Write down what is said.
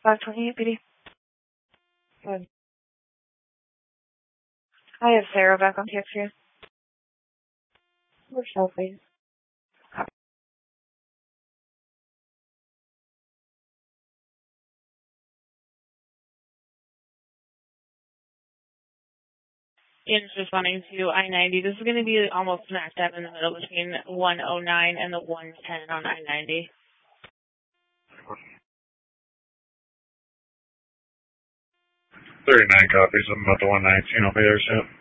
528 BD. Good. I have Sarah back on text here. Rochelle, please. Ian's responding to I-90. This is going to be almost smack dab in the middle between 109 and the 110 on I-90. 39 copies. I'm about the 119. I'll be there soon.